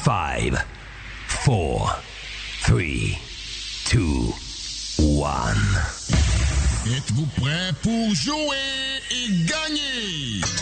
5, 4, 3, 2, 1. Êtes-vous prêts pour jouer et gagner?